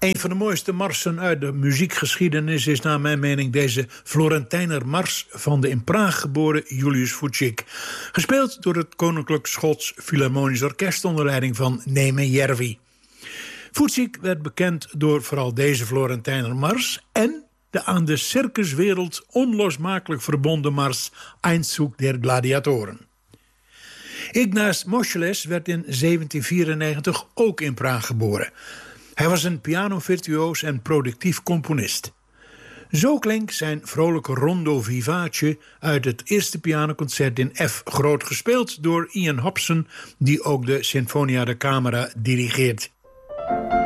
Een van de mooiste marsen uit de muziekgeschiedenis is naar mijn mening deze Florentijner mars van de in Praag geboren Julius Fučík. Gespeeld door het Koninklijk Schots Philharmonisch Orkest onder leiding van Neeme Järvi. Fučík werd bekend door vooral deze Florentijner mars en de aan de circuswereld onlosmakelijk verbonden mars Einzug der Gladiatoren. Ignaz Moscheles werd in 1794 ook in Praag geboren. Hij was een pianovirtuoos en productief componist. Zo klinkt zijn vrolijke rondo vivace uit het eerste pianoconcert in F groot gespeeld door Ian Hobson, die ook de Sinfonia da Camera dirigeert.